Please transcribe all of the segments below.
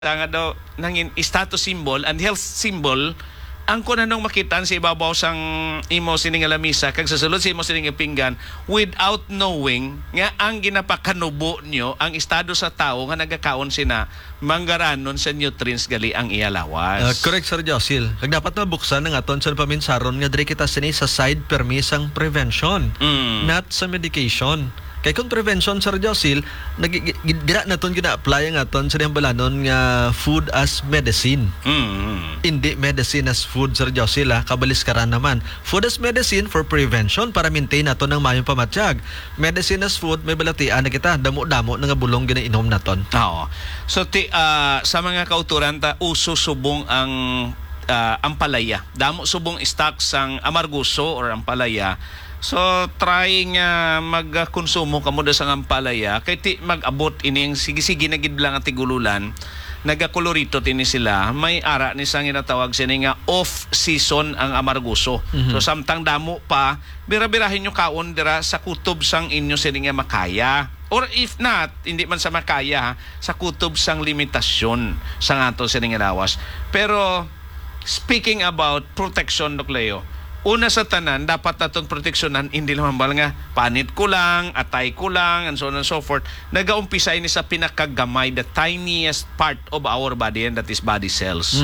nga daw nangin status symbol and health symbol ang kunanong makitan sa ibabaw sang imo sining lamisa kag sa sulod sa imo sining pinggan without knowing nga ang ginapakanubo nyo ang estado sa tao nga nagakaon sina manggaranon sa nutrients gali ang iyalawas. Correct, Sir Josil. Kag dapat na buksan ng aton sa paminsaron nga diri kita sini sa side permisang prevention, not sa medication. Kay kung prevention, Sir Josil, dira naton gina-apply ang aton sa balanon nga food as medicine. Hindi medicine as food, Sir Josil, kabalis karan naman. Food as medicine for prevention para maintain naton ng mayong pamatsyag. Medicine as food, may balatian na kita, damo-damo nga bulong ginainom naton. Oo. So sa mga kauturan ta uso subong ang ampalaya. Damo subong stock sang amarguso or ampalaya. So try nga magkonsumo kamo da sang ampalaya kay ti mag-abot ining sige-sige na gid lang at tigululan. Nagakolorito tini sila. May ara ni sang ginatawag sini nga off season ang amarguso. So samtang damo pa bira-birahin nyo kaon dira sa kutob sang inyo sini nga makaya. Or if not, hindi man sa makaya, sa kutob sang limitasyon sang ato sini nga lawas. Pero speaking about protection, Dok Leo, una sa tanan, dapat naton proteksyonan, hindi naman bala nga, panit ko lang, atay ko lang, and so on and so forth. Nagaumpisa ini sa pinakagamay, the tiniest part of our body, and that is body cells.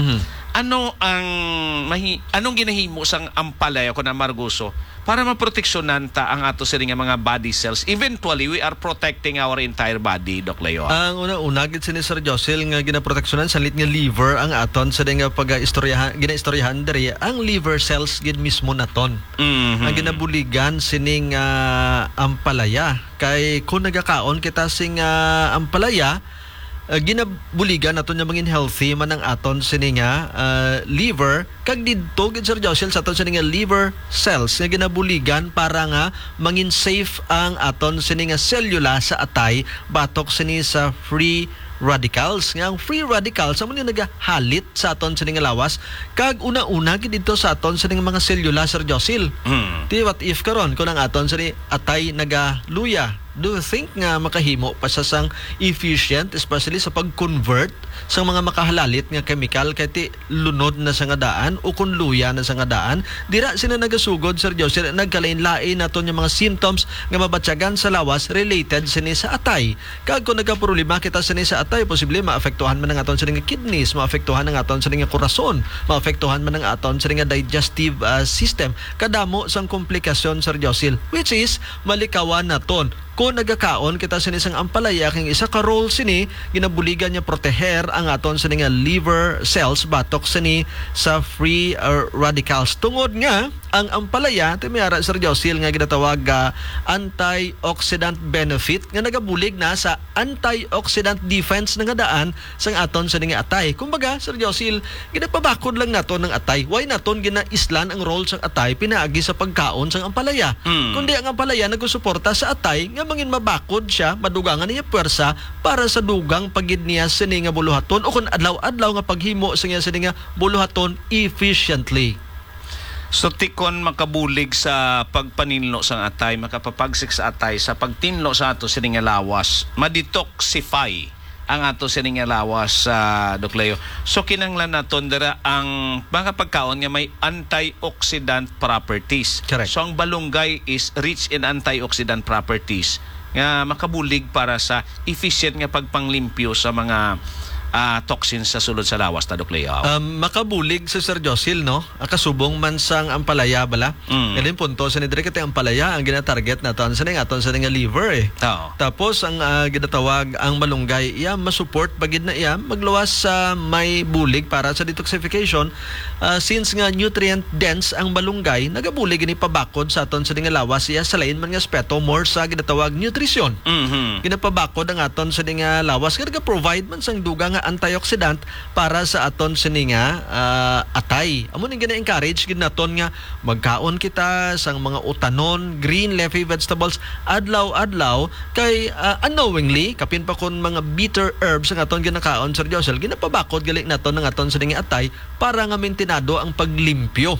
Anong ginahimo sang ampalaya ko na marguso para maproteksyonan ta ang ato sa mga body cells? Eventually, we are protecting our entire body, Doc Leo. Ang una-una, gid si Sir Josil nga ginaproteksyonan sa lit nga liver ang aton sa nga gina-istoryahan diri ang liver cells gid mismo naton. Ang ginabuligan sining ampalaya. Kay kung nagakaon kita sing ampalaya, ginabuligan naton nga mangin healthy man ang aton sini nga liver kag didto gid Sir Josil sa aton sini nga liver cells nga ginabuligan para nga mangin safe ang aton sini nga selula sa atay batok sini sa free radicals. Nga ang free radicals amo ni nagahalit sa aton sini nga lawas kag una-una gid dito sa aton sini nga mga selula, Sir Josil. Ti what if karon kun ang aton sini atay nagaluya, do you think nga makahimo pa sa sang efficient, especially sa pag-convert sa mga makahalalit nga chemical kay ti lunod na sa nga daan o kung luya na sa nga daan, dira sila nagasugod, Sir Joseph, nagkalain-lain naton yung mga symptoms nga mabatyagan sa lawas related sini sa atay. Kag kung nagkaproblema kita sini sa atay, posible maapektuhan man ang aton sa nga kidneys, maapektuhan ang aton sa nga korason, maapektuhan man ang aton sa nga digestive system. Kadamo sang komplikasyon, Sir Joseph, which is malikawan naton kung nagakaon kita sini sang ampalaya kang isa ka role sini ginabuligan niya proteher ang aton sini nga liver cells batok sini sa free radicals. Tungod nga ang ampalaya timiyara, Sir Josil, nga ginatawag antioxidant benefit nga nagabulig na sa antioxidant defense nga daan sang aton sini nga atay. Kumbaga, Sir Josil, ginapabakod lang naton ng atay. Why naton ginaislan ang role sang atay pinaagi sa pagkaon sang ampalaya? Kundi ang ampalaya nagusuporta sa atay nga mangin mabakod siya, madugangan niya pwersa para sa dugang pagid niya sini nga buluhaton o kung adlaw-adlaw nga paghimo sa niya sini nga buluhaton efficiently. So tikon makabulig sa pagpaninlo sang atay, makapapagsik sa atay sa pagtinlo sa ato sini nga lawas, ma-detoxify ang ato sini nga lawas sa Doc Leo. So kinanglan naton dira ang mga pagkaon nga may antioxidant properties. Correct. So ang balunggay is rich in antioxidant properties nga makabulig para sa efficient nga pagpanglimpyo sa mga toxins sa sulod sa lawas, ta Doc Leo. Makabulig sa Sir Josil, no? Akasubong man sang ampalaya bala. Elin punto sa nidre kay ampalaya ang gina-target naton sa aton sa nga liver eh. Tapos ang ginatawag ang malunggay iya masupport bagid na iya magluwas sa may bulig para sa detoxification. Since nga nutrient dense ang malunggay, nagabulig ni pabakod sa aton sa nga lawas iya sa lain man nga aspeto more sa ginatawag nutrition. Ginapabakod ang aton sa nga lawas kaya provide man sang dugang nga antioxidant para sa aton sini nga atay. Amo ning gina-encourage gid naton nga magkaon kita sang mga utanon, green leafy vegetables adlaw-adlaw kay unknowingly kapin pa kon mga bitter herbs ang aton ginakaon, Sir Josel, ginapabakod gali naton ng aton sini nga atay para nga maintenado ang paglimpyo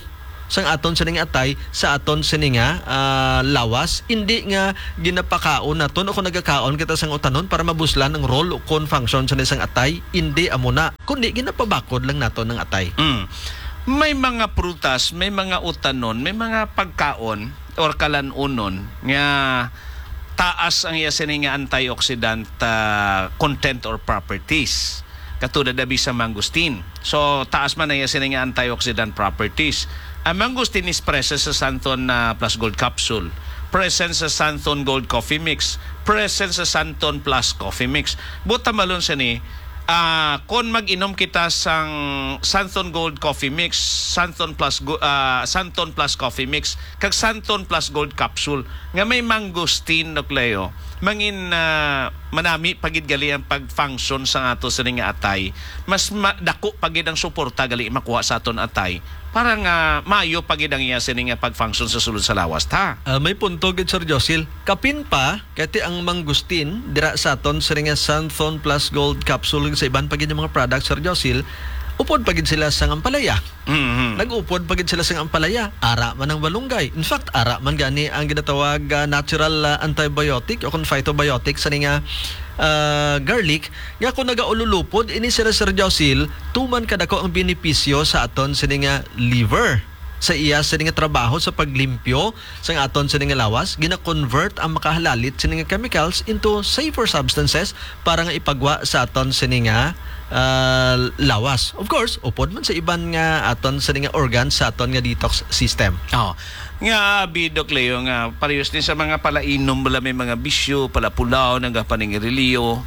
sang aton sa nga atay sa aton sa nga lawas. Hindi nga ginapakaon naton o kung nagakaon kita sang utanon para mabuslan ang role o kon function sa isang atay, hindi amo na. Kundi ginapabakod lang naton ng atay. May mga prutas, may mga utanon, may mga pagkaon or kalanunon nga taas ang iya nga antioxidant content or properties. Katulad dabi sa mangustin. So taas man ang iya nga antioxidant properties. Ang mangustin is present sa Santon Plus Gold Capsule, present sa Santon Gold Coffee Mix, present sa Santon Plus Coffee Mix. Buta malon sa ni kung mag-inom kita sang Santon Gold Coffee Mix, Santon Plus Coffee Mix, kag Santon Plus Gold Capsule nga may mangosteen nukleo, mangin manami pagid gali ang pag-function sa ato sa nga atay, mas dako pagid ang suporta gali makuha sa aton atay para nga maayo pagid ang iya sini nga pag-function sa sulod sa lawas ta. May punto gid Sir Josil. Kapin pa kati ang mangustin dira sa aton sa nga Santon Plus Gold Capsule sa iban pagid yung mga products Sir Josil. Upod pagid sila sang ampalaya. Nag-upod pagid sila sang ampalaya. Ara man ang balunggay. In fact, ara man gani ang ginatawag natural antibiotic o phytobiotic sa nga garlic. Nga kung nagaululupod, ini sila Sir Josil, tuman kadako ang benepisyo sa aton sa nga liver. Sa iya sa nga trabaho sa paglimpyo sa aton sa nga lawas, gina-convert ang makahalalit sa nga chemicals into safer substances para nga ipagwa sa aton sa nga lawas. Of course, upod man sa iban nga aton sa nga organs sa aton nga detox system. Nga bidok Leo nga parehas din sa mga palainom wala may mga bisyo, palapulaw, nagapaningiriliyo.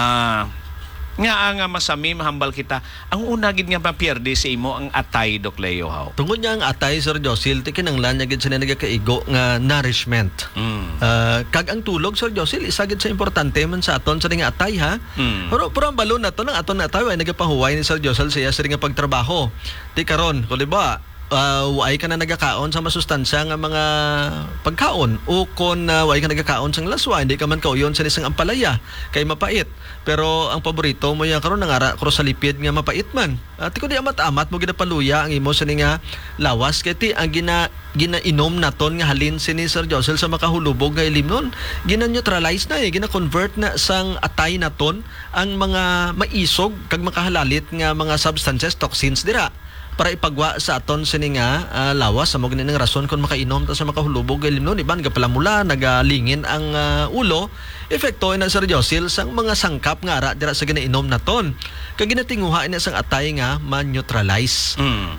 Nga masami mahambal kita. Ang una gid nga mapierde sa imo ang atay Dok Leo haw. Tungod niya ang atay Sir Josil, kinanglan niya gid sa nagakaigo nga nourishment. Kag ang tulog Sir Josil isa gid sa importante man sa aton sa nga atay ha. Pero ang balon nato ng aton na atay ay nagapahuway ni Sir Josil sa iya sa nga pagtrabaho. Ti karon, kung diba, way ka na nagakaon sa masustansya nga mga pagkaon o kung way ka nagakaon sa laswa, hindi ka man kauyon sa isang ampalaya kay mapait. Pero ang paborito mo yan karon nangara cross sa lipid nga mapait man. At kung di amat-amat mo ginapaluya ang imo sa nga lawas kay ti ang ginainom naton nga halin sini Sir Josel sa makahulubog nga ilimnon, gina-neutralize na gina-convert na sang atay naton ang mga maisog kag makahalalit nga mga substances, toxins dira para ipagwa sa aton sini nga lawas sa mo ganing rason kung makainom ta sa makahulubog ilimnon iban gapalamula nagalingin ang ulo epekto na Sir Josil sang mga sangkap nga ara dira sa ginainom naton kag ginatinguha ina sang atay nga ma-neutralize.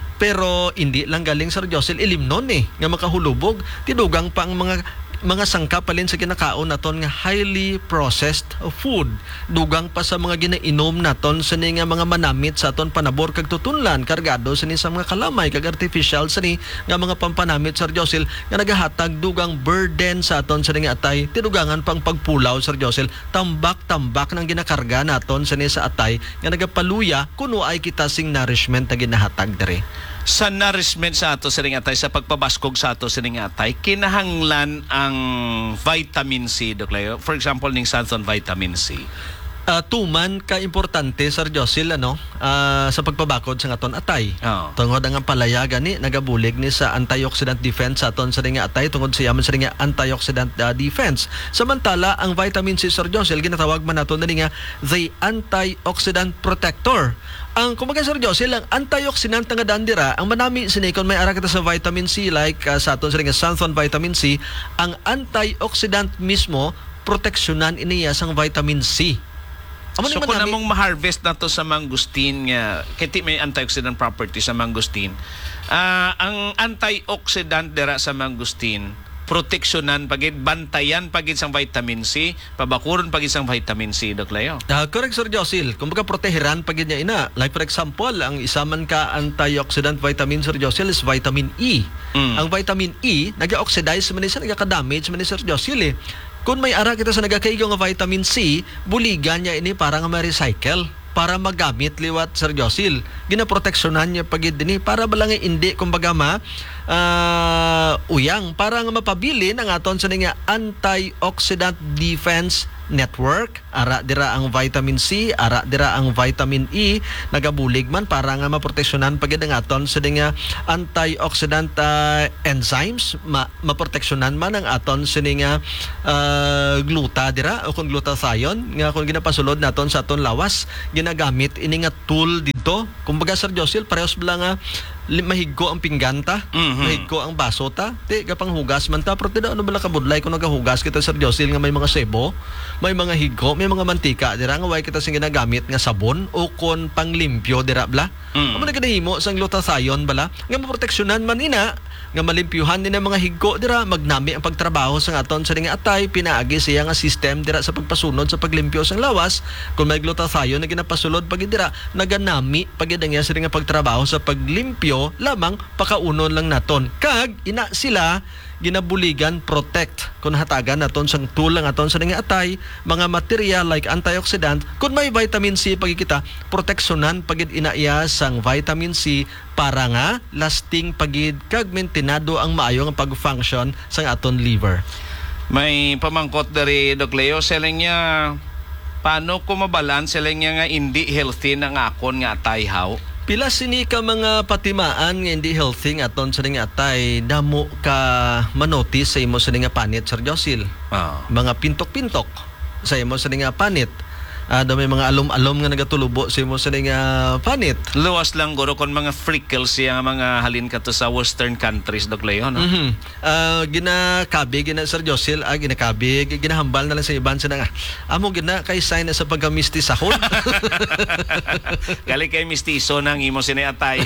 Pero hindi lang galing Sir Josil ilimnon nga makahulubog tidugang pa ang mga sangkap palin sa kinakaon naton nga highly processed food. Dugang pa sa mga ginainom naton sa nga mga manamit sa aton panabor kag tutunlan kargado sa ni sa mga kalamay kag artificial sa ni nga mga pampanamit Sir Josil nga nagahatag dugang burden sa aton sa nga atay tidugangan pang pagpulaw Sir Josil tambak ng ginakarga naton sa ni sa atay nga nagapaluya kuno ay kita sing nourishment na ginahatag dere. Sa nourishment sa ato sa atay, sa pagpabaskog sa ato sa atay, kinahanglan ang vitamin C, Dok Leo. For example, ning Santon vitamin C. Tuman ka-importante, Sir Josil, sa pagpabakod sa aton atay. Tungod ang palaya gani, nagabulig ni sa antioxidant defense sa aton sa nga atay, tungod sa yaman sa nga antioxidant defense. Samantala, ang vitamin C, Sir Josil, ginatawag man nato na nga the antioxidant protector. Ang kumbaga Sir Josil, ang antioxidant nga dandira, ang manami sinikon may ara kita sa vitamin C like sa aton sa nga Santon vitamin C, ang antioxidant mismo proteksyonan iniya sang vitamin C. So kung namong ma-harvest na to sa mangustin nga kiti may antioxidant property sa mangustin, ang antioxidant dira sa mangustin proteksyonan pagid, bantayan pagid sang vitamin C, pabakuron pagid sang vitamin C, Dok Leo. Correct Sir Josil, kumbaga proteheran pagid niya ina. Like for example, ang isa man ka antioxidant vitamin Sir Josil is vitamin E. Ang vitamin E naga-oxidize man isa, naga-damage man Sir Josil Kung may ara kita sa nagakaigo nga vitamin C, buligan niya ini para nga ma-recycle, para magamit liwat Sir Josil. Ginaproteksyonan niya pagid dinhi para balangay hindi kumbaga uyang para nga mapabilin ang aton sa nga antioxidant defense network, ara dira ang vitamin C, ara dira ang vitamin E, nagabulig man para nga maproteksyonan pagid ang aton sa nga antioxidant enzymes, maproteksyonan man ang aton sa nga gluta dira o kung glutathione nga kung ginapasulod naton sa aton lawas ginagamit ini nga tool dito. Kumbaga Sir Josil, parehas bala nga mahigko ang pingganta, mahigko ang baso ta, ti kapang hugas man ta, pero ano bala kabudlay kung nagahugas kita Sir Josil nga may mga sebo, may mga higko, may mga mantika dira nga way kita sing ginagamit nga sabon o kon panglimpyo dira bla. Amo na kadahimo sang glutathione bala nga maproteksyonan man ina nga malimpyuhan din ang mga higko dira, magnami ang pagtrabaho sa aton sa nga atay, pinaagi siya nga system dira sa pagpasunod sa paglimpyo sang lawas. Kung may glutathione na ginapasulod pag dira, naganami pag nga sa nga pagtrabaho sa paglimpyo lamang pakaunon lang naton. Kag ina sila ginabuligan protect kung hatagan naton sang tulang aton sa nga atay, mga material like antioxidant, kung may vitamin C pag kita proteksyonan pagid inaiya sang vitamin C para nga lasting pagid kag mentinado ang maayo nga pag-function sang aton liver. May pamangkot dari Doc Leo, selling niya paano ko mabalance selling niya nga hindi healthy na nga akon nga atay how? Pila sini ka mga patimaan nga hindi healthy nga aton sa nga atay, damo ka manotis sa imo sa nga panit Sir Josil. Mga pintok-pintok sa imo sa nga panit. Daw may mga alom-alom nga nagatulubo sa imo sa nga panit. Luwas lang guro kon mga freckles siya mga halin ka to sa western countries Doc Leo, no? Ginakabi gina Sir Josil, ginakabi ginahambal na lang sa iban sa nga. Amo gina kay sign na sa pagamistisahon. Gali kay mistiso nang imo sinayatay.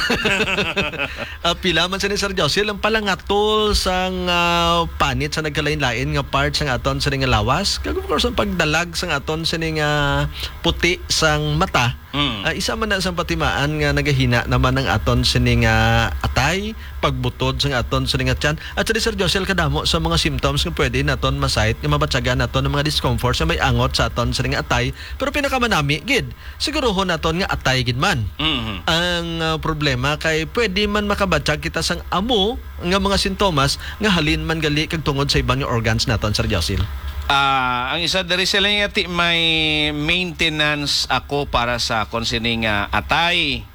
Pila man sa ni Sir Josil ang palangatol sang panit sa nagkalain-lain nga parts sang aton sa nga lawas. Kag of course ang pagdalag sang aton sa nga puti sang mata. Isa man na sang patimaan nga nagahina naman ang aton sining atay, pagbutod sang aton sining tiyan. At sa Sir Josil kadamo sa mga symptoms nga pwede naton masayit nga mabatyagan naton ng mga discomfort sa may angot sa aton sining atay. Pero pinakamanami gid siguruhon naton nga atay gid man. Ang problema kay pwede man makabatyag kita sang amo nga mga sintomas nga halin man gali kag tungod sa ibang organs naton Sir Josil. Ang isa dari sila nga may maintenance ako para sa konsining atay.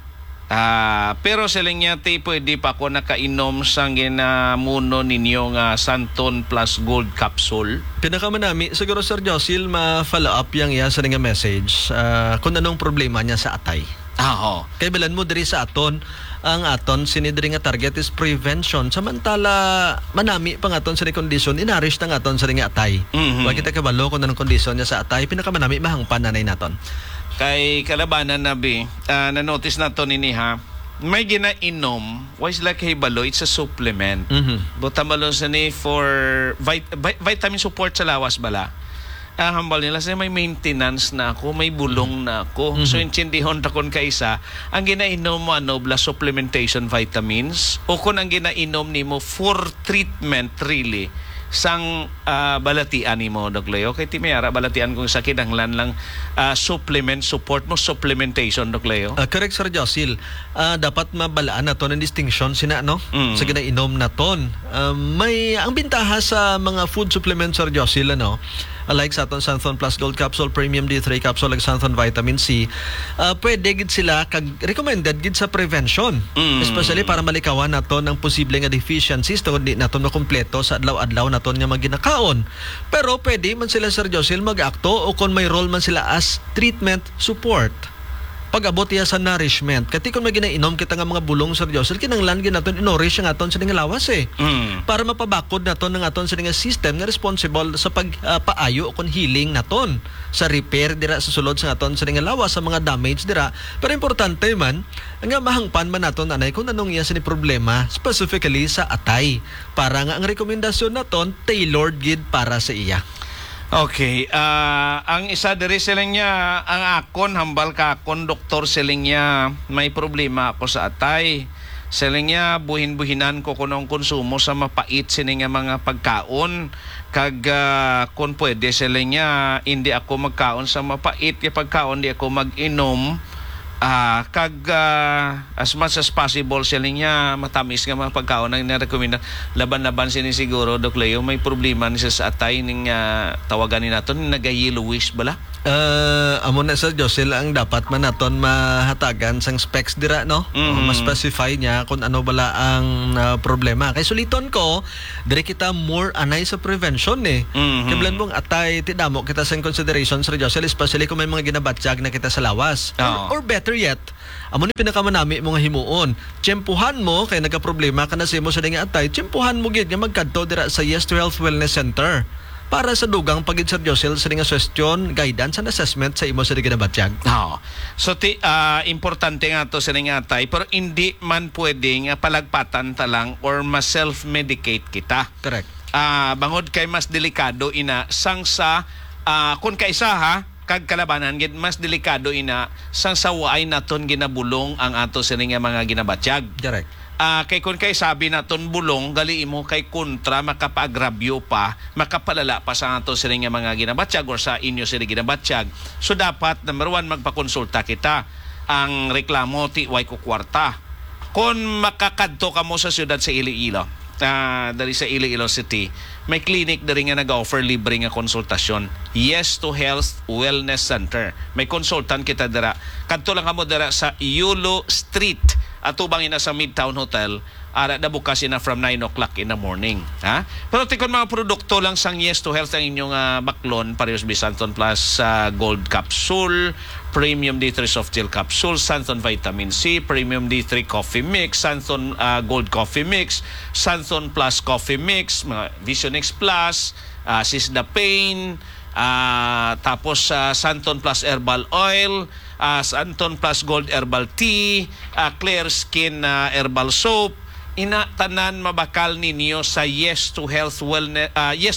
Pero sila nga pwede pa ako nakainom sang ginamuno ninyo nga Santon Plus Gold Capsule. Pinakamanami siguro Sir Josil ma-follow up yang iya sa nga message kung anong problema niya sa atay. Kay bilan mo diri sa aton ang aton sinidri nga target is prevention, samantala manami pang aton sa kondisyon inarish tang aton sa nga atay. Wa kita kabalo kung anong kondisyon niya sa atay, pinakamanami mahangpan nanay naton. Kay kalabanan na na-notice na to nini ha, may ginainom, wise like hibalo, it's a supplement. Butamalo sa ni for vitamin support sa lawas bala. Hambal nila sa may maintenance na ako, may bulong na ako. So intindihon ta kon kaisa, ang ginainom mo bla supplementation vitamins o kung ang ginainom nimo for treatment really sang balatian nimo Doc Leo. Kay timayara balatian kung sakit ang lang supplement support mo supplementation Doc Leo. Correct Sir Josil. Dapat mabalaan naton ang distinction sina no sa ginainom naton. May ang bintaha sa mga food supplements Sir Josil like sa aton Santon Plus Gold Capsule, Premium D3 Capsule, like Santon Vitamin C, pwede gid sila kag recommended gid sa prevention. Especially para malikawan naton ang posible nga deficiencies tungod di naton makumpleto sa adlaw-adlaw naton nga maginakaon. Pero pwede man sila Sir Josil mag-akto o kung may role man sila as treatment support. Pag-abot iya sa nourishment. Kati kung may ginainom kita nga mga bulong Sir Josil, kinanglan gid naton inorish ang aton sa nga lawas para mapabakod naton ng aton sa nga system nga responsible sa pagpaayo o kon healing naton sa repair dira sa sulod sa aton sa nga lawas sa mga damage dira. Pero importante man nga mahangpan man naton anay kung anong iya sa ni problema specifically sa atay para nga ang rekomendasyon naton tailored gid para sa iya. Okay, ang isa diri siling niya, ang akon, hambal ka akon, doktor siling niya, may problema ako sa atay. Siling niya, buhin-buhinan ko kunong konsumo sa mapait sining nga mga pagkaon. Kag kung pwede siling niya, hindi ako magkaon sa mapait, kaya pagkaon di ako mag-inom as much as possible sila niya matamis nga mga pagkaon ang na-recommend laban-laban sini siguro Doc Leo may problema ni sa atay ning tawagan ni naton nagayellowish bala. Amo na Sir Josel ang dapat man naton mahatagan sang specs dira no. Mas specify niya kung ano bala ang problema. Kay suliton ko dire kita more anay sa prevention Kablan mong atay tidamo kita sa consideration Sir Josel especially kung may mga ginabatsyag na kita sa lawas. Or better yet, amo ni pinakamanami mga himuon. Tiyempuhan mo kay nagka-problema ka na sa imo sa nga atay, tiyempuhan mo gid nga magkadto dira sa Yes to Health Wellness Center para sa dugang pagid Sir Josel sa nga suggestion, guidance and assessment sa imo sa ginabatsyag. So importante nga to sa nga atay pero hindi man pwedeng palagpatan ta lang or ma-self-medicate kita. Correct. Bangod kay mas delikado ina sang sa kun kaisa kag kalabanan gid mas delikado ina sang sawaay naton ginabulong ang ato sini nga mga ginabatsyag. Correct. Kay kun kay sabi naton bulong gali imo kay kontra makapaagrabyo pa makapalala pa sa ato sini nga mga ginabatsyag or sa inyo sini ginabatsyag. So dapat number 1 magpakonsulta kita. Ang reklamo ti way ko kwarta. Kun makakadto ka mo sa syudad sa Iloilo dari sa Iloilo City, may clinic dari nga nag-offer libre nga konsultasyon. Yes to Health Wellness Center. May consultant kita dira. Kadto lang kamo dira sa Yulo Street. Atubang ina sa Midtown Hotel. Ara na bukas ina from 9 o'clock in the morning. Pero tikon mga produkto lang sang Yes to Health ang inyong baklon, parehas Santon Plus Gold Capsule, Premium D3 Soft Gel Capsule, Santon Vitamin C, Premium D3 Coffee Mix, Santon Gold Coffee Mix, Santon Plus Coffee Mix, mga Vision X Plus, Sisdapain, tapos Santon Plus Herbal Oil, Santon Plus Gold Herbal Tea, Clear Skin Herbal Soap. Ina tanan mabakal ninyo sa Yes to Health Wellness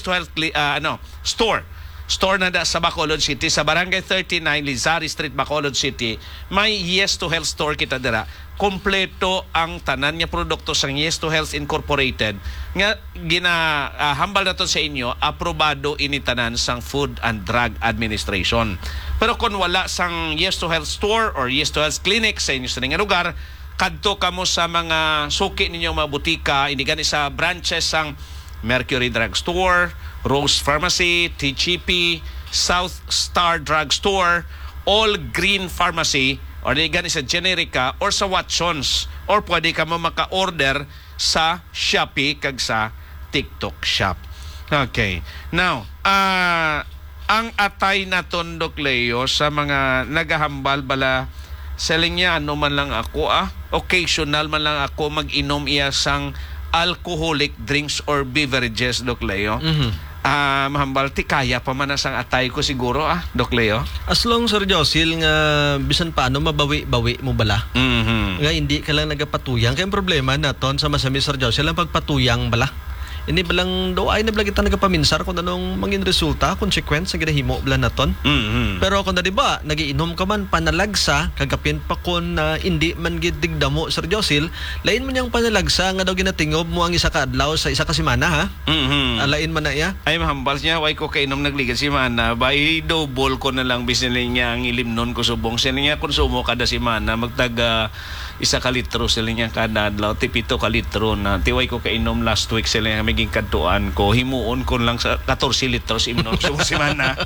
store na da sa Bacolod City sa Barangay 39 Lizari Street, Bacolod City. May Yes to Health store kita dira. Kompleto ang tanan nga produkto sa Yes to Health Incorporated nga ginahambal nato sa inyo, aprobado ini tanan sang Food and Drug Administration. Pero kung wala sang Yes to Health store or Yes to Health clinic sa inyo sa nga lugar, kadto kamo sa mga suki ninyong mga butika, inigan sa branches sang Mercury Drug Store, Rose Pharmacy, TGP, South Star Drug Store, All Green Pharmacy, or inigan sa Generica or sa Watsons, or pwede ka mo maka-order sa Shopee kag sa TikTok Shop. Okay. Now, ang atay naton Doc Leo sa mga nagahambal bala selling niya ano man lang ako occasional man lang ako mag-inom iya sang alcoholic drinks or beverages Doc Leo. Mahambal ti kaya pa man sang atay ko siguro Doc Leo. As long Sir Josil nga bisan paano mabawi-bawi mo bala. Nga hindi ka lang nagapatuyang kay problema naton sa masami Sir Josil ang pagpatuyang bala. Hindi balang do ay na kita nagapaminsar kung anong mangin resulta, consequence sa ginahimo bala naton. Pero kung di ba nagiinom ka man panalagsa kagapin pa kon hindi man gid digdamo Sir Josil, lain man yang panalagsa nga daw ginatingob mo ang isa ka adlaw sa isa ka semana Alain man na iya. Ay mahambal niya way ko kainom nagligan semana, by double ko na lang bisan niya ang ilimnon ko subong sila niya konsumo kada semana magtag isa ka litro sila niya kada adlaw, tipito ka litro na tiway ko kainom last week sila niya maging kadtuan ko, himuon ko lang sa 14 litros imnon sa semana.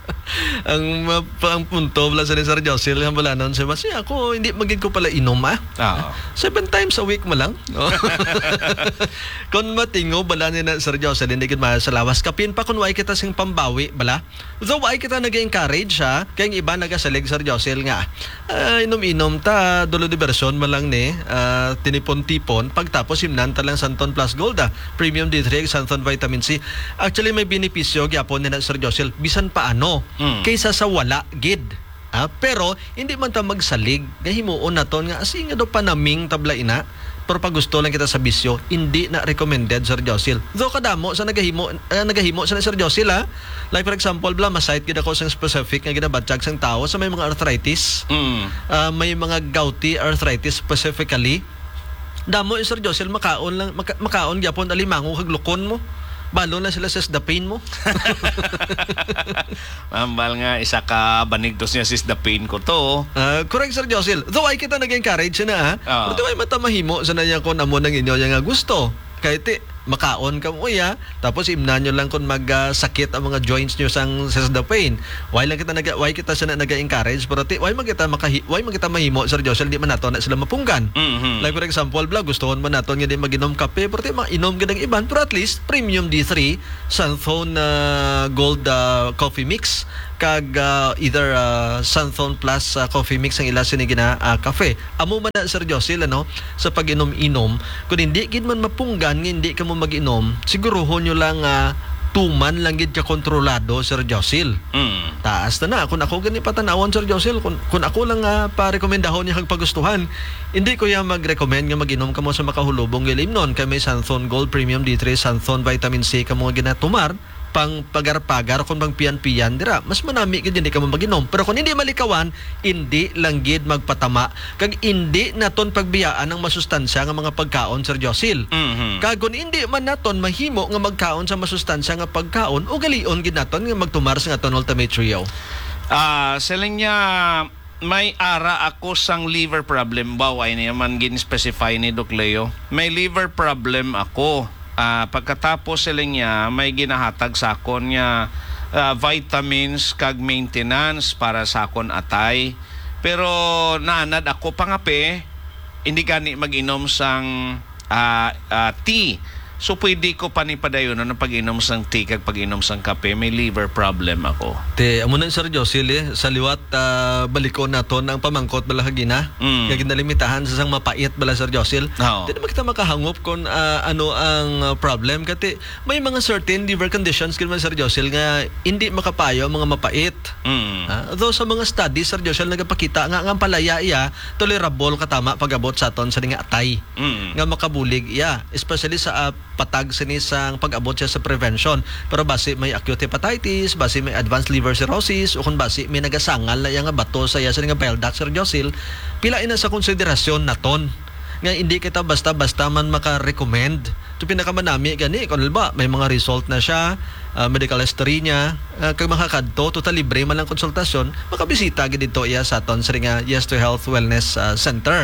ang punto bala sa Sir Josil ang bala nun siya ako hindi magig ko pala inom 7 times a week mo lang. Kung matingo bala ni na Sir Josil hindi kita sa lawas kapin pa kung way kita sing pambawi bala, though way kita nag-encourage kaya yung iba nagasalig Sir Josil nga inom-inom ta dulo diversyon malang ni tinipon-tipon pagtapos himnan ta lang Santon Plus Gold Premium D3 Santon Vitamin C. Actually may benepisyo gyapon ni na Sir Josil bisan paano kaysa sa wala gid. Pero hindi man ta magsalig gahimuon naton nga asi nga do panaming tabla ina pero pag gusto lang kita sa bisyo hindi na recommended Sir Josil. Though kadamo sa nagahimo sa Sir Josil like for example bla masite gid ako sang specific nga ginabatsyag sang tao sa may mga arthritis. May mga gouty arthritis specifically. Damo Sir Josil makaon gyapon alimango kag lukon mo. Balo na sila sa the pain mo. Mambal nga, isa ka banigdos niya sis the pain ko to. Correct, Sir Josel. Though ay kita nag-encourage na, Oo. pero ay matamahimo sa nanya kung amo ng inyo yung gusto. Kahit makaon ka mo tapos imnan nyo lang kung magsakit ang mga joints nyo sa the pain. Why kita siya nag-encourage, pero why magkita mahimo, Sir Josel, di man nato na sila mapunggan. Mhm. Like for example, gustohon man nato nga di maginom kape, pero inom gid iban, pero at least premium D3 Sunthone Gold coffee mix kag either Sunthone Plus coffee mix ang ila sinigina kafe. Amo man na, Sir Josel, sa pag-inom-inom, kung hindi gid man mapunggan, hindi ka mo mag-inom, siguruhon nyo lang tuman lang gid ka kontrolado, Sir Josel. Taas na. Kung ako gani patanawon, Sir Josel, kung ako lang pa-rekomendahon niya kag pagustuhan, hindi ko yan mag-recommend nga mag-inom ka mo sa makahulubong gilimnon. Kay may Sunthone Gold Premium D3 Sunthone Vitamin C ka mo ginatumar pang pagar-pagar kung pang piyan-piyan dira. Mas manami gid hindi ka mo mag-inom. Pero kung hindi malikawan, hindi lang gid magpatama kag hindi naton pagbiyaan ng masustansya nga mga pagkaon, Sir Josel. Mhm. Kag kung hindi man naton mahimo nga magkaon sa masustansya nga pagkaon, ugalion gid naton nga magtumar sa aton Ultimate Trio. Selling niya, may ara ako sang liver problem ba? Ay niya man gin-specify ni Doc Leo. May liver problem ako. Pagkatapos sila niya, may ginahatag sa akon niya vitamins kag maintenance para sa akon atay. Pero naanad ako pangape, hindi gani mag-inom sang tea. So pwede ko panipadayon ng pag-inom sang tea kag pag-inom sang kape. May liver problem ako. Amo na, Sir Josel, sa liwat balikon naton ang pamangkot bala hagina. Kaya ginalimitahan sa sang mapait bala, Sir Josel. Oo. Di naman kita makahangop kung ano ang problem. Kasi may mga certain liver conditions kaya, Sir Josel, nga hindi makapayo mga mapait. Though sa mga studies, Sir Josel, nagapakita nga ang palaya tolerable katama pag-abot sa aton sa nga atay. Nga makabulig especially sa patag sinisang pag-abot siya sa prevention. Pero base may acute hepatitis, base may advanced liver cirrhosis, o kung base may nagasangal na yung bato sa nga bile duct, Sir Josel, pilain na sa konsiderasyon naton nga hindi kita basta-basta man maka-recommend. Ito pinakamanami gani, kung ba may mga result na siya, medical history niya, kag makakadto, total libre man lang konsultasyon, makabisita gid dito sa aton sa nga Yes to Health Wellness Center.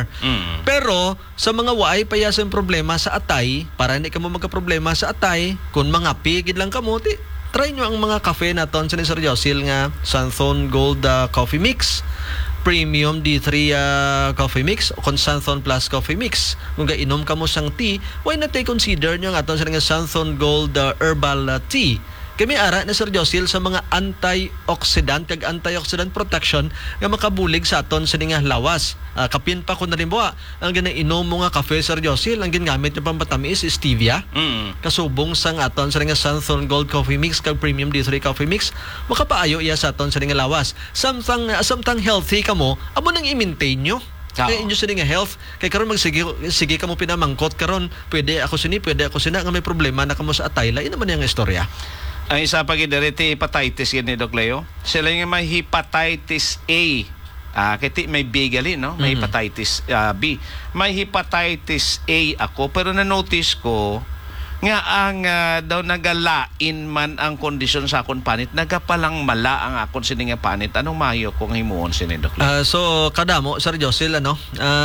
Pero sa mga waay pa yung problema sa atay, para hindi ka mo magka-problema sa atay, kung mga pigid lang kamo, try nyo ang mga kafe naton sa ni Sir Josel nga Sunthone Gold Coffee Mix, Premium D3 Coffee Mix, o Sunthone Plus Coffee Mix. Kung inom ka mo sang tea, why not consider nyo nga aton sa nga Sunthone Gold Herbal Tea. Kami ara na, Sir Josel, sa mga antioxidant kag antioxidant protection nga makabulig sa aton sa nga lawas. Kapin pa ko na rin buwa, ang ginainom mo nga kafe, Sir Josel, ang ginamit niya pang matamis is stevia. Kasubong sang aton sa nga Sunthone Gold Coffee Mix kag Premium D3 Coffee Mix, makapaayo iya sa aton sa nga lawas. Samtang healthy ka mo, amo nang i-maintain nyo. Kaya inyo sa nga health, kaya karon sige ka mo pinamangkot karon, pwede ako sina nga may problema na kamo sa atay, lain naman yung istorya. Ang isa pa giderete hepatitis yan ni Doc Leo. Sila yung may hepatitis A. Kaya may B gali, no? May hepatitis B. May hepatitis A ako, pero na-notice ko nga ang daw nagalain man ang kondisyon sa akon panit, nagapalang mala ang akon sininga panit. Anong mayo kung himuon sini Doc Leo? So kadamo, Sir Josel, ang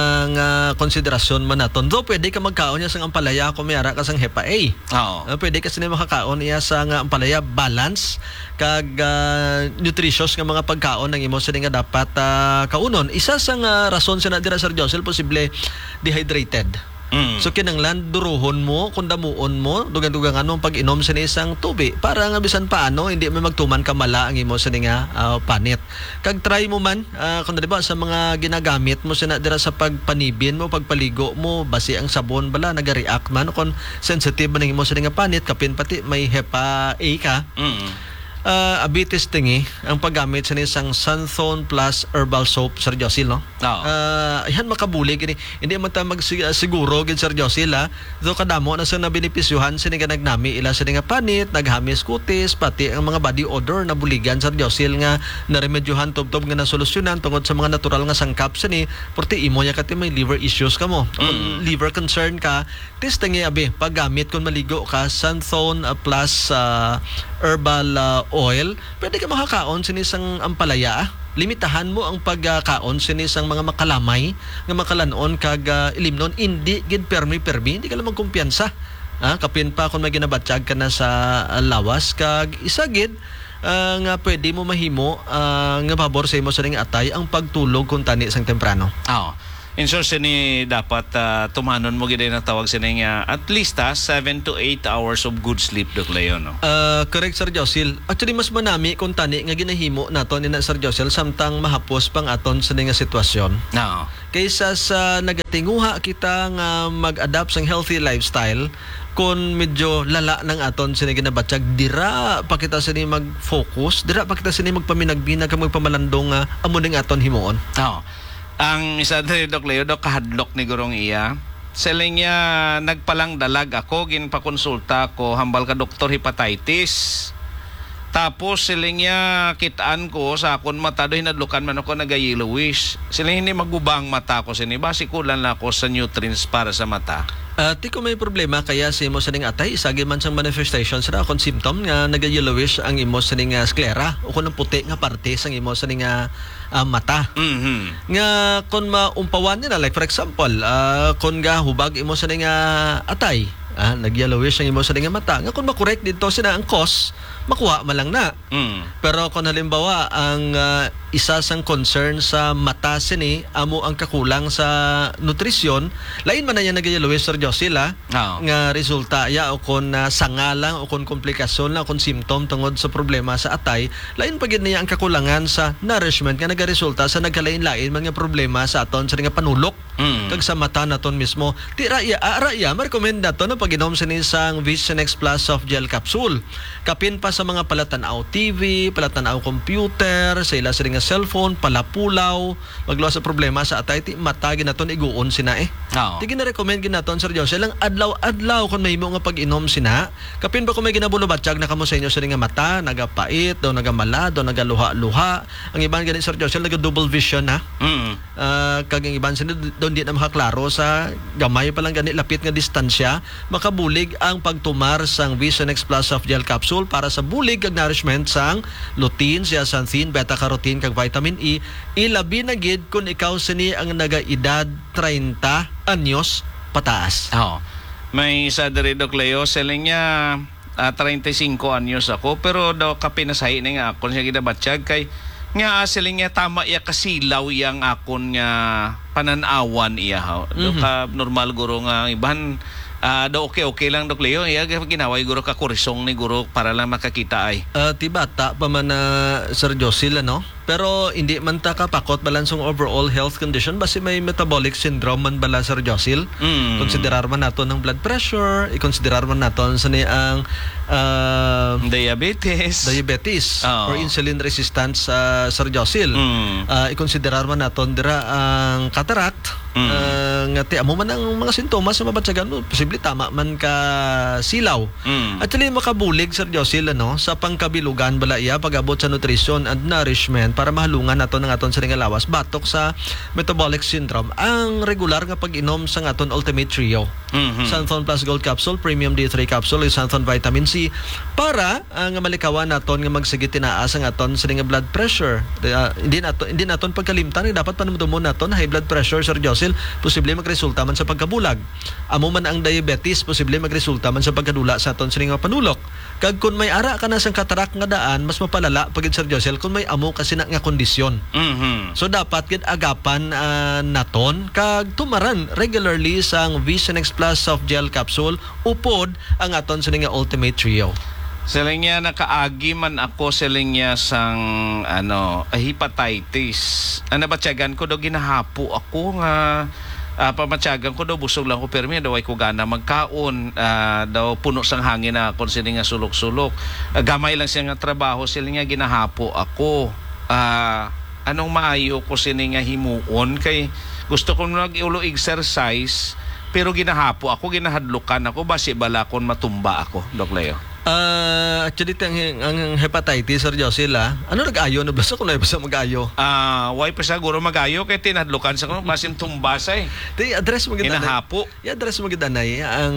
konsiderasyon man naton. Do pwede ka magkaon niya sang ampalaya kung may ara ka sang hepa A. Oo. Pwede ka sini makakaon niya sang ampalaya balance kag nutritious nga mga pagkaon ng imo sini nga dapat kaunon. Isa sang rason sa dira, Sir Josel, posible dehydrated. So kinanglan duruhon mo, kung damuon mo, dugang-dugangan mo pag-inom sa isang tubi para nga bisan paano hindi may magtuman kamala ang imo sa nga panit. Kag try mo man kung diba sa mga ginagamit mo sina dira sa pagpanibin mo, pagpaligo mo, basi ang sabon bala naga-react man kung sensitive man ang imo sa nga panit, kapin pati may hepa A ka. Abitis tingi ang paggamit sa isang Santhone Plus Herbal Soap, Sir Josil, no? Oo. Yan makabulig. Hindi man ta magsiguro, Sir Josil, ha? So, kadamo na sa nabinipisyuhan, sini nga nagnami, ila sini nga panit, naghamis kutis, pati ang mga body odor na buligan, Sir Josil, nga naremedyohan, tubtob nga nasolusyonan tungod sa mga natural nga sangkap sini, porti imo niya kati may liver issues ka mo. Kung liver concern ka, tingi abi, paggamit kung maligo ka, Santhone Plus Herbal Oil, pwede ka makakaon sinisang ampalaya. Limitahan mo ang pagkaon sinisang mga makalamay nga makalanon kag ilimnon, hindi gid permi hindi ka lang magkumpiyansa. Kapin pa kung may ginabatsyag ka na sa lawas kag isa gid nga pwede mo mahimo nga pabor sa imo sa ning atay ang pagtulog kung tani sang temprano. In short, sini dapat tumanon mo gid na tawag sini nga at least 7 to 8 hours of good sleep, Dok Leo, no? Correct, Sir Josil. Actually, mas manami kung tani nga ginahimo naton ni Sir Josil samtang mahapos pang aton sa nga sitwasyon. No. Kaysa sa nagatinguha kita nga mag-adapt sang healthy lifestyle, kung medyo lala ng aton sini ginabatsyag, dira pa kita sini mag-focus, dira pa kita sini magpaminagbinag kag magpamalandong amo ning aton himuon. Ang isa diri, Dok Leo, kahadlok ni gurong iya. Seling niya nagpalang dalag ako, ginpakonsulta ko, hambal ka doktor hepatitis. Tapos siling niya kitaan ko sa akon mata, do hinadlukan man ako nagayellowish. Siling hindi magubang mata ko sini, basi kulan na ako sa nutrients para sa mata. Ti ko may problema kaya sa imo sa ning atay isagi man sang manifestation sa akong symptom nga naga-yellowish ang imo sa ning sclera o kun puti nga parte sang imo sa ning mata. Nga kun maumpawan nila, like for example, kun ga hubag imo sa ning atay, nag-yellowish ang imo sa ning mata, nga kun ma-correct dito sina ang cause, makuha man lang na. Pero kung halimbawa ang isa sang concern sa mata sini amo ang kakulang sa nutrisyon, lain man na yan nag-yellowish, Sir Josil, nga resulta ya o kung sanga lang o kung komplikasyon lang o kung symptom tungod sa problema sa atay, lain pa gid niya ang kakulangan sa nourishment nga nagaresulta sa nagkalain-lain mga problema sa aton sa nga panulok kag sa mata naton mismo. Ti raya ma-recommend nato na pag-inom sini sang Vision X Plus Soft Gel Capsule. Kapin pa sa mga palatanaw TV, palatanaw computer, sa ila sa nga cellphone, palapulaw, magluwa sa problema sa atay, ti matagi naton iguon sina Ti gina-recommend ginaton, Sir Jose, lang adlaw kung may mo nga pag-inom sina. Kapin ba kung may ginabulubatsyag na kamo sa inyo sa nga mata, nagapait, do nagamala, do nagaluha-luha. Ang iban ganit, Sir Jose, naga-double vision na. Kag ang iban sila doon di na makaklaro sa gamay pa lang ganit lapit nga distansya, makabulig ang pagtumar sang Vision X Plus Soft Gel Capsule para sa bulig kag nourishment sang lutein, zeaxanthin, beta-carotene kag vitamin E. Ilabi na gid kung ikaw sini ang nagaedad 30 anyos pataas. May isa diri, Dok Leo, selling niya 35 anyos ako, pero daw kapinasahi na nga ako siya gidabatsyag kay nga siling niya tama iya kasilaw yang akon nga pananawan iya normal guro nga iban okay lang, Dok Leo. Iya ginaway guro ka kurisong ni guro para lang makakita ay. Ti bata pa man Sir Josil, no? Pero hindi man ta kapakot balansong overall health condition basi may metabolic syndrome man bala, Sir Josil. Konsiderar man nato ng blood pressure, i-konsiderar man naton sa ang diabetes or insulin resistance, Sir Josil. I-konsiderar man naton dira ang cataract. Nga ti amo man ang mga sintomas sa mabatsagan mo, posible tama man ka silaw. Actually makabulig, Sir Josil, no, sa pangkabilugan bala iya pag-abot sa nutrition and nourishment para mahalungan nato ng aton sa nga lawas batok sa metabolic syndrome ang regular nga pag-inom sa aton Ultimate Trio. Santhone Plus Gold Capsule, Premium D3 Capsule, Santhone Vitamin C para nga malikawan naton nga magsige tinaas ang aton sa nga blood pressure. Hindi naton pagkalimtan dapat panumdumon naton high blood pressure, Sir Josil, posible magresulta man sa pagkabulag. Amo man ang diabetes, posible magresulta man sa pagkadula sa aton sa nga panulok. Kag kung may ara ka na sang katarak nga daan, mas mapalala pagid, Sir Josel, kung may amo kasi na nga kondisyon. So dapat gid agapan naton kag tumaran regularly sang Vision X Plus Soft Gel Capsule upod ang aton sa nga Ultimate Trio. Siling niya nakaagi man ako siling niya sang hepatitis. Nabatyagan ko do ginahapo ako nga pamatyagan ko daw busog lang ko permi daw ay ko gana magkaon, daw puno sang hangin na kon sini nga sulok-sulok. Gamay lang siya nga trabaho, sila nga ginahapo ako. Anong maayo ko sini nga himuon kay gusto ko nag-ulo exercise pero ginahapo ako, ginahadlukan ako basi bala kon matumba ako, Doc Leo. Actually, ang hepatitis, Sir Josel, ano nag-ayo? Nabasa ko na basta mag-ayo. Why pa siguro mag-ayo kay tinadlukan sa kuno basin tumbasay. Di address mo gid Ginahapo. I-address mo gid ang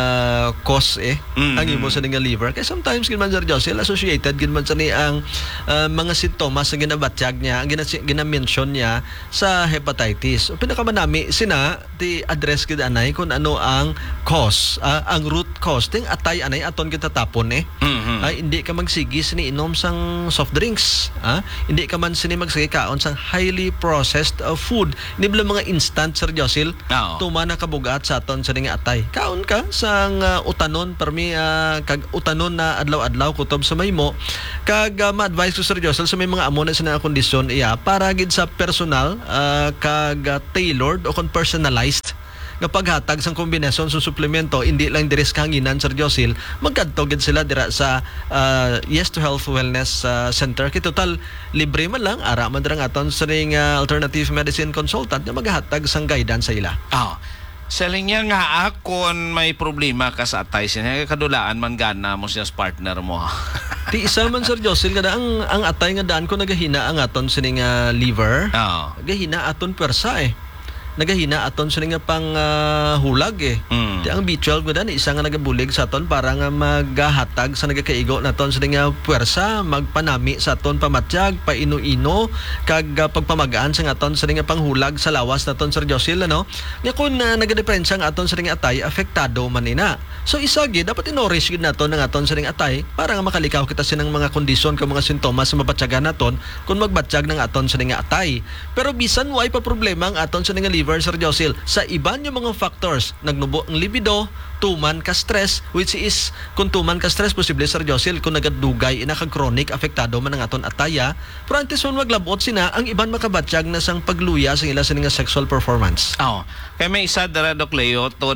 cause ang imo sa nga liver. Kay sometimes gid man, Sir Josel, associated gid man sa ni ang mga sintomas na ginabatyag niya, ang gina-mention niya sa hepatitis. O pinakamanami sina ti address gid anay kung ano ang cause, ang root cause ting atay anay aton kita tapon hindi ka magsigi sini inom sang soft drinks, hindi ka man sini magsigi kaon sang highly processed food, hindi bala mga instant, Sir Josel. Tuma na kabugat sa aton sa nga atay, kaon ka sang utanon permi kag utanon na adlaw-adlaw kutob sa maymo kag ma-advise ko, Sir Josel, sa may mga amo na sa kondisyon para gid sa personal kag tailored o personalized nga paghatag sang kombinasyon sa suplemento, hindi lang diri sa kanginan, Sir Josel, magkadto gid sila dira sa Yes to Health Wellness Center. Kay total libre man lang ara man dira aton sa ring alternative medicine consultant nga maghatag sang guidance sa ila. Selling niya nga akon may problema ka sa atay siya kadulaan man gana mo siya partner mo. Ti isa man, Sir Josel, kada ang atay nga daan ko nagahina ang aton sining liver. Gahina aton persa nagahina aton sa nga pang hulag Di ang B12 ko dan isa nga nagabulig sa aton para nga maghatag sa nagakaigo naton sa nga puwersa, magpanami sa aton pamatyag, paino-ino kag pagpamagaan sa aton sa nga panghulag sa lawas naton, Sir Josel, ano? Nga kung nagadepensa ang aton sa nga atay, apektado man ina. So isa gid dapat inorish gid naton ang aton sa nga atay para nga makalikaw kita sinang mga kondisyon kag mga sintomas sa mabatyagan naton kung magbatyag ng aton sa nga atay. Pero bisan way pa problema ang aton sa nga liver, Sir Josel, sa iban yung mga factors, nagnubo ang libido, tuman ka stress, which is kung tuman ka stress posible, Sir Josel, kung nagadugay ina kag chronic apektado man ang aton ataya, pero antes man maglabot sina ang iban makabatyag na sang pagluya sa ila sa nga sexual performance. Kay may isa dara, Doc Leo, to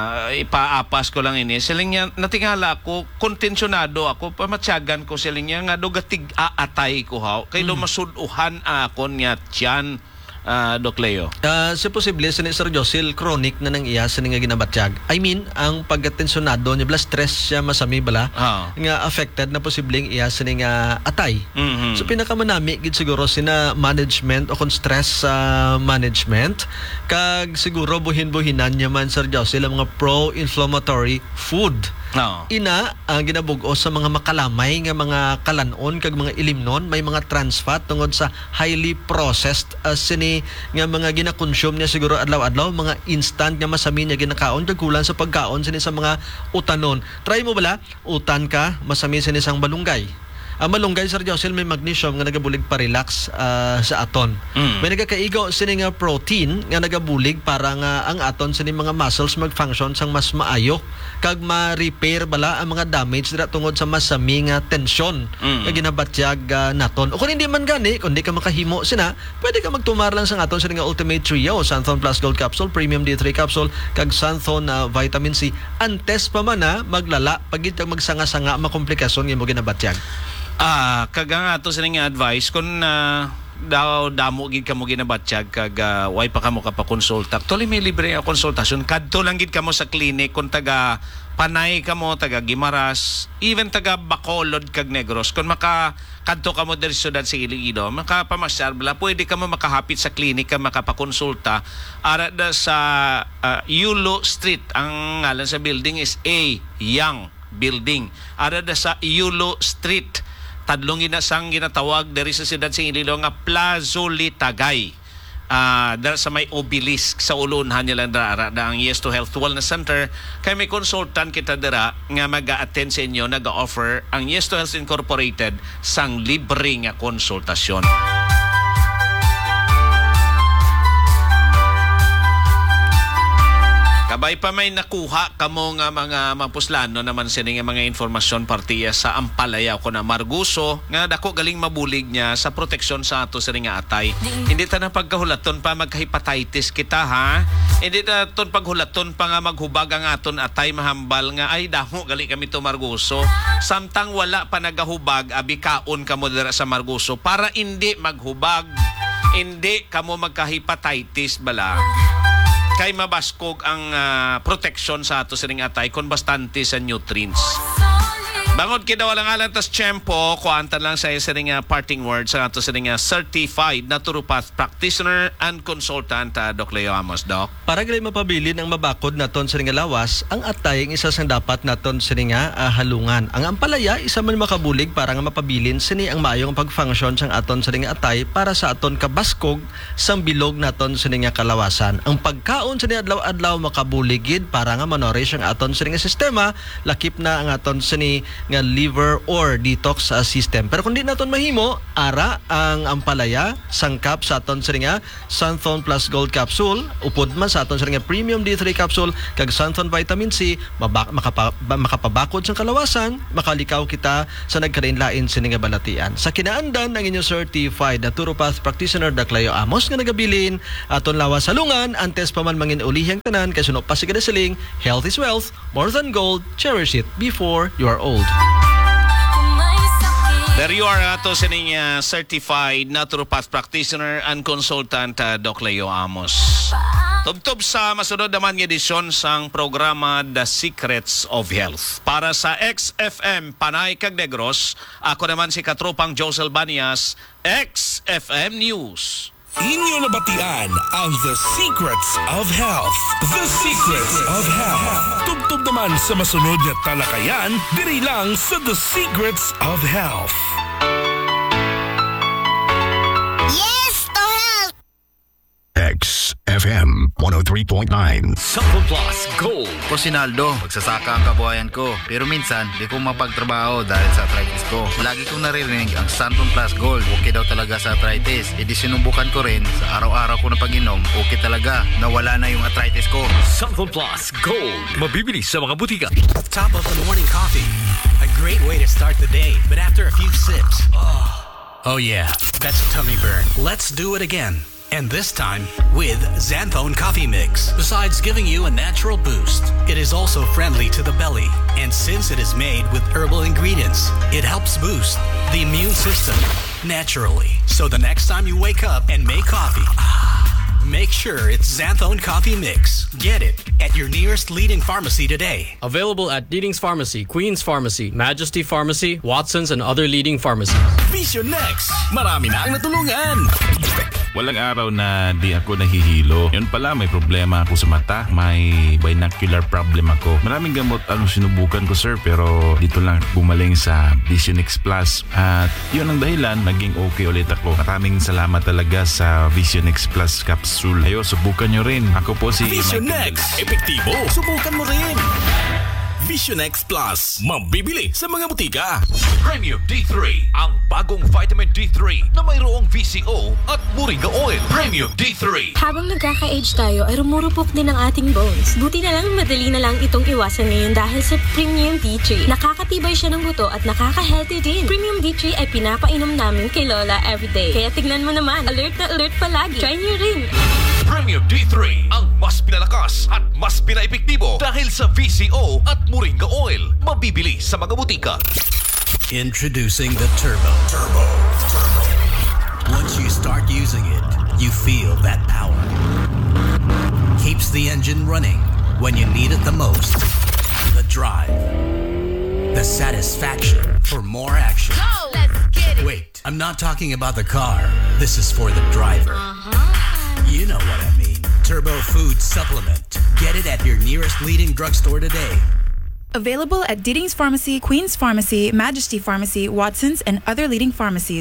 ipaapas ko lang ini, siling niya natingala ako, kontensyonado ako, pamatyagan ko siling niya nga dogatig aatay ko kay do masuduhan akon niya tiyan, Doc Leo. Sa posible sa Sir Josel, chronic na nang iya sa nga ginabatyag. I mean, ang pagkatensyonado niya, stress siya masami bala, nga affected na posibleng iya sa nga atay. So pinakamanami gid siguro sina management o kung stress management, kag siguro buhin-buhinan niya man, Sir Josel, ang mga pro-inflammatory food. Ina ang ginabug-o sa mga makalamay nga mga kalanon kag mga ilimnon, may mga trans fat tungod sa highly processed sini nga mga gina-consume niya siguro adlaw-adlaw, mga instant nga masami niya ginakaon kag kulang sa pagkaon sini sa mga utanon. Try mo bala utan ka masami sini sang balunggay. Ang malunggay, Sir Josel, may magnesium nga nagabulig pa-relax sa aton. May nagakaigo sini nga protein nga nagabulig para nga ang aton sini mga muscles mag-function sang mas maayo kag ma-repair bala ang mga damage dira tungod sa masami nga tensyon nga ginabatyag naton. O kung hindi man gani, kung di ka makahimo sina, pwede ka magtumar lang sa aton sini nga Ultimate Trio, Santhon Plus Gold Capsule, Premium D3 Capsule kag Santhon Vitamin C. Antes pa man maglala pagid kag magsanga-sanga makomplikasyon nga mo ginabatyag. Kagang ato sa nga advice kung damo gid kamo ginabatyag kag way pa kamo kapakonsulta. Actually may libre nga konsultasyon. Kadto lang gid kamo sa clinic kung taga Panay kamo, taga Guimaras, even taga Bacolod kag Negros. Kung kadto kamo diri sa syudad sa Iloilo, makapamasyal bala, pwede kamo makahapit sa clinic ka makapakonsulta ara da sa Yulo Street. Ang ngalan sa building is A. Young Building. Ara da sa Yulo Street. Tadlong ginasang ginatawag dari sa siyudad sa Iloilo nga Plazolitagay. Dar sa may obelisk sa ulunhan nila dara ang Yes to Health Wellness Center. Kay may consultant kita dira nga mag-a-attend sa inyo, nag-offer ang Yes to Health Incorporated sang libre nga konsultasyon. Kabay pa may nakuha kamo nga mga mapuslano naman sini nga mga informasyon partiya sa Ampalaya ko na Marguso nga dako galing mabulig niya sa proteksyon sa ato sini nga atay. Hindi ta na pagkahulaton pa magka-hepatitis kita ha. Hindi ta ton paghulaton pa nga maghubag ang aton atay mahambal nga ay damo gali kami to Marguso. Samtang wala pa nagahubag abikaon kamo dira sa Marguso para hindi maghubag. Hindi kamo magka-hepatitis bala. Kay mabaskog ang protection sa ato sining atay kon bastante sa nutrients. Bangod kita walang alang tas tiyempo, kuantan lang sa sining parting words sa ato sining certified naturopath practitioner and consultant Doc Leo Amos, Doc. Para gali mapabilin ang mabakod naton sa nga lawas, ang atay ang isa sang dapat naton sa nga halungan. Ang ampalaya isa man makabulig para nga mapabilin sini ang maayong pag-function sang aton sa nga atay para sa aton kabaskog sang bilog naton sa nga kalawasan. Ang pagkaon sa adlaw-adlaw makabuligid para nga manorish ang aton sa nga sistema, lakip na ang aton sa nga liver or detox system. Pero kung di naton mahimo, ara ang ampalaya sangkap sa aton sa nga Sunthone Plus Gold Capsule, upod man sa aton sa nga Premium D3 Capsule kag Sunthone Vitamin C, makapabakod sa kalawasan, makalikaw kita sa nagkalain-lain sa nga balatian. Sa kinaandan ang inyong certified naturopath practitioner Doc Leo Amos nga nagabilin aton lawas salungan antes pa man mangin ulihang tanan kay suno pa sigada siling health is wealth, more than gold, cherish it before you are old. There you are ato sining certified naturopath practitioner and consultant Doc Leo Amos. Tubtob sa masunod naman nga edisyon sang programa The Secrets of Health. Para sa XFM Panay kag Negros, ako naman si katropang Josel Banias, XFM News. Inyo nabatian ang The Secrets of Health. The Secrets of Health. Tubtob naman sa masunod na talakayan, diri lang sa The Secrets of Health. Yes to health! XFM 103.9. Sample Plus Gold. Ko Sinaldo, magsasaka ang kabuhayan ko. Pero minsan, di ko mapagtrabaho dahil sa arthritis ko. Lagi kong naririnig ang Santon Plus Gold. Okay daw talaga sa arthritis. E di sinubukan ko rin, sa araw-araw ko na pag-inom, okay talaga. Nawala na yung arthritis ko. Sample Plus Gold. Mabibili sa mga butika. Top of the morning coffee. A great way to start the day. But after a few sips, oh yeah, that's a tummy burn. Let's do it again. And this time with Xanthone Coffee Mix. Besides giving you a natural boost, it is also friendly to the belly. And since it is made with herbal ingredients, it helps boost the immune system naturally. So the next time you wake up and make coffee, make sure it's Xanthone Coffee Mix. Get it at your nearest leading pharmacy today. Available at Leading's Pharmacy, Queen's Pharmacy, Majesty Pharmacy, Watson's, and other leading pharmacies. Vision Next. Marami na ang natulungan. Walang araw na di ako nahihilo. Yun pala, may problema ako sa mata. May binocular problem ako. Maraming gamot ang sinubukan ko, sir, pero dito lang bumaling sa Vision X Plus. At yun ang dahilan, naging okay ulit ako. Maraming salamat talaga sa Vision X Plus capsule. Ayo, subukan nyo rin. Ako po si Vision Michael Next. Epektibo. Subukan mo rin. Vision X Plus. Mabibili sa mga butika. Premium D3. Ang bagong vitamin D3 na mayroong VCO at Moringa Oil. Premium D3. Habang nagkaka-age tayo ay rumurupok din ang ating bones. Buti na lang madali na lang itong iwasan ngayon dahil sa Premium D3. Nakakatibay siya ng buto at nakaka-healthy din. Premium D3 ay pinapainom namin kay Lola everyday. Kaya tignan mo naman, alert na alert palagi. Try niyo rin. Premium D3. Ang mas pinalakas at mas pinaepektibo dahil sa VCO at Moringa Oil. Mabibili sa mga butika. Introducing the Turbo. Once you start using it, you feel that power. Keeps the engine running when you need it the most. The drive. The satisfaction for more action. Go! Let's get it! Wait, I'm not talking about the car. This is for the driver. You know what I mean. Turbo Food Supplement. Get it at your nearest leading drugstore today. Available at Leading's Pharmacy, Queen's Pharmacy, Majesty Pharmacy, Watson's, and other leading pharmacies.